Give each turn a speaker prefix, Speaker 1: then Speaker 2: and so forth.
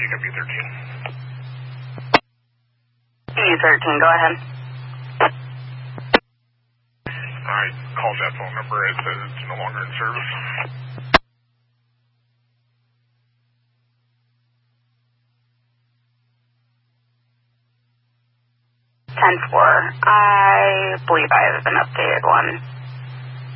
Speaker 1: DW13.
Speaker 2: DW13, go ahead.
Speaker 1: I called that phone number. It says it's no longer in service.
Speaker 2: 10-4. I believe I have an updated one.